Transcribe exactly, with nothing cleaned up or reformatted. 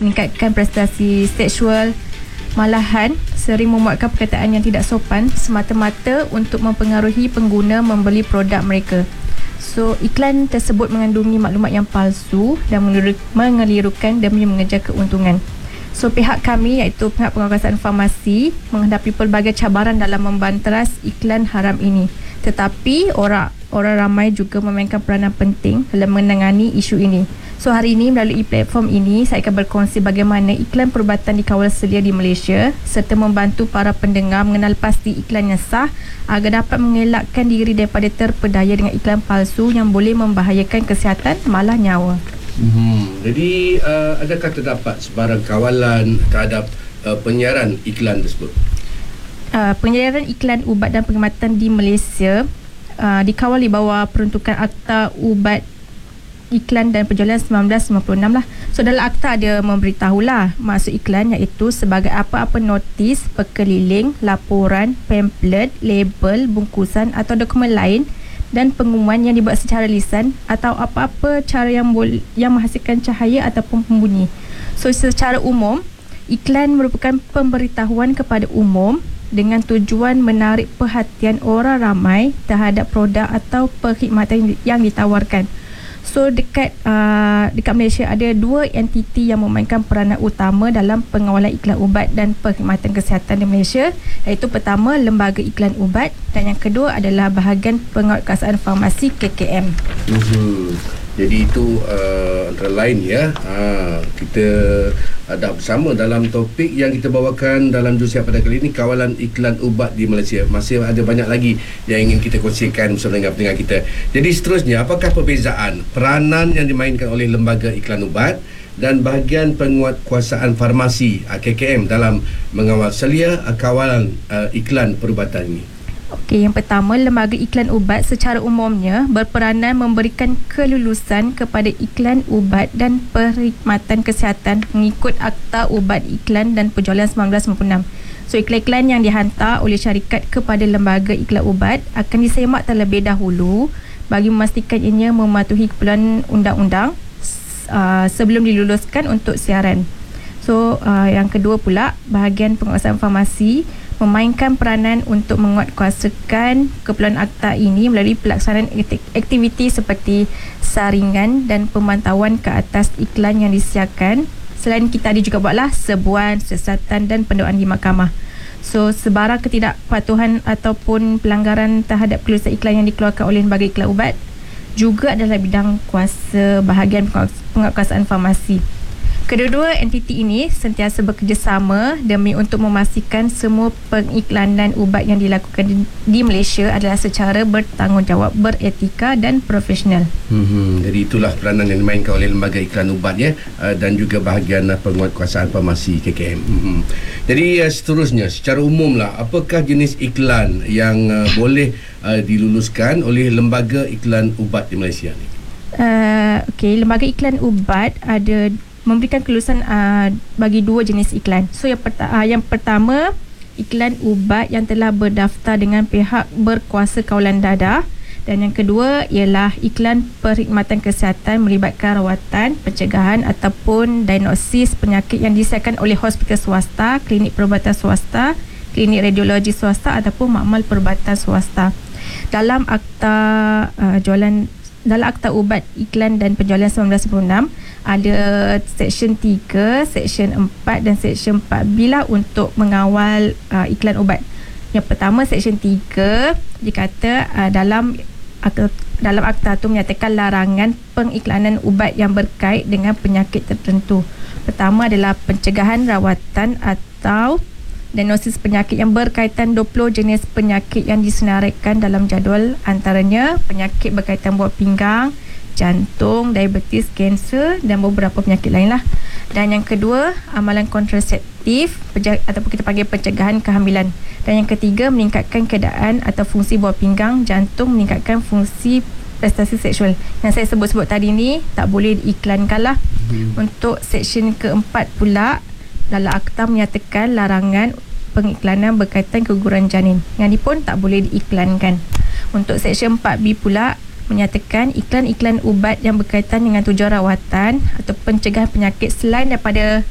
meningkatkan prestasi seksual, malahan sering memuatkan perkataan yang tidak sopan semata-mata untuk mempengaruhi pengguna membeli produk mereka. So, iklan tersebut mengandungi maklumat yang palsu dan mengelirukan demi mengejar keuntungan. So, pihak kami iaitu pihak penguasaan farmasi menghadapi pelbagai cabaran dalam membanteras iklan haram ini. Tetapi orang orang ramai juga memainkan peranan penting dalam menangani isu ini. So, hari ini melalui platform ini saya akan berkongsi bagaimana iklan perubatan dikawal selia di Malaysia serta membantu para pendengar mengenal pasti iklan yang sah agar dapat mengelakkan diri daripada terpedaya dengan iklan palsu yang boleh membahayakan kesihatan malah nyawa. Hmm. Jadi uh, adakah terdapat sebarang kawalan terhadap uh, penyiaran iklan tersebut? Uh, penyiaran iklan ubat dan perkhidmatan di Malaysia uh, dikawal di bawah peruntukan Akta Ubat Iklan dan Penjualan seribu sembilan ratus lima puluh enam lah. So, dalam akta ada memberitahulah maksud iklan iaitu sebagai apa-apa notis, perkeliling, laporan, pamphlet, label, bungkusan atau dokumen lain dan pengumuman yang dibuat secara lisan atau apa-apa cara yang boleh yang menghasilkan cahaya ataupun pembunyi. So, secara umum, iklan merupakan pemberitahuan kepada umum dengan tujuan menarik perhatian orang ramai terhadap produk atau perkhidmatan yang ditawarkan. So, dekat uh, dekat Malaysia ada dua entiti yang memainkan peranan utama dalam pengawalan iklan ubat dan perkhidmatan kesihatan di Malaysia, iaitu pertama Lembaga Iklan Ubat dan yang kedua adalah bahagian penguatkuasaan farmasi K K M. Hmm. Jadi itu uh, antara lain ya. Ha, kita ada bersama dalam topik yang kita bawakan dalam Jurusihat pada kali ini, kawalan iklan ubat di Malaysia. Masih ada banyak lagi yang ingin kita kongsikan bersama dengan pendengar kita. Jadi seterusnya, apakah perbezaan peranan yang dimainkan oleh Lembaga Iklan Ubat dan bahagian penguatkuasaan farmasi K K M dalam mengawal selia kawalan uh, iklan perubatan ini? Okey, yang pertama, Lembaga Iklan Ubat secara umumnya berperanan memberikan kelulusan kepada iklan ubat dan perkhidmatan kesihatan mengikut Akta Ubat Iklan dan Penjualan seribu sembilan ratus sembilan puluh enam. So, iklan-iklan yang dihantar oleh syarikat kepada Lembaga Iklan Ubat akan disemak terlebih dahulu bagi memastikan ianya mematuhi keperluan undang-undang uh, sebelum diluluskan untuk siaran. So, uh, yang kedua pula, bahagian penguasaan farmasi memainkan peranan untuk menguatkuasakan keperluan akta ini melalui pelaksanaan aktiviti seperti saringan dan pemantauan ke atas iklan yang disiarkan. Selain kita ada juga buatlah sebuan, siasatan dan pendakwaan di mahkamah. So, sebarang ketidakpatuhan ataupun pelanggaran terhadap kelulusan iklan yang dikeluarkan oleh Lembaga Iklan Ubat juga adalah bidang kuasa bahagian penguatkuasaan farmasi. Kedua-dua entiti ini sentiasa bekerjasama demi untuk memastikan semua pengiklanan ubat yang dilakukan di, di Malaysia adalah secara bertanggungjawab, beretika dan profesional. Hmm, jadi itulah peranan yang dimainkan oleh Lembaga Iklan Ubat ya, dan juga bahagian penguatkuasaan farmasi K K M. Hmm. Jadi seterusnya, secara umum lah, apakah jenis iklan yang uh, boleh uh, diluluskan oleh Lembaga Iklan Ubat di Malaysia ni? Uh, Okey, Lembaga Iklan Ubat ada memberikan kelulusan uh, bagi dua jenis iklan. So, yang, perta- uh, yang pertama, iklan ubat yang telah berdaftar dengan pihak berkuasa kawalan dadah, dan yang kedua ialah iklan perkhidmatan kesihatan melibatkan rawatan, pencegahan ataupun diagnosis penyakit yang disediakan oleh hospital swasta, klinik perubatan swasta, klinik radiologi swasta ataupun makmal perubatan swasta. Dalam akta uh, jualan dalam Akta Ubat Iklan dan Penjualan seribu sembilan ratus sembilan puluh enam ada Seksyen tiga, Seksyen empat dan Seksyen empat B lah untuk mengawal uh, iklan ubat. Yang pertama, Seksyen tiga dikata uh, dalam akta, dalam akta itu menyatakan larangan pengiklanan ubat yang berkait dengan penyakit tertentu. Pertama adalah pencegahan, rawatan atau diagnosis penyakit yang berkaitan dua puluh jenis penyakit yang disenaraikan dalam jadual, antaranya penyakit berkaitan buah pinggang, jantung, diabetes, kanser dan beberapa penyakit lain lah. Dan yang kedua, amalan kontraseptif ataupun kita panggil pencegahan kehamilan. Dan yang ketiga, meningkatkan keadaan atau fungsi buah pinggang, jantung, meningkatkan fungsi prestasi seksual. Yang saya sebut-sebut tadi ni tak boleh diiklankan lah. Hmm. Untuk seksyen keempat pula, dalam akta menyatakan larangan pengiklanan berkaitan keguguran janin. Yang ni pun tak boleh diiklankan. Untuk Seksyen empat B pula menyatakan iklan-iklan ubat yang berkaitan dengan tujuan rawatan atau pencegahan penyakit selain daripada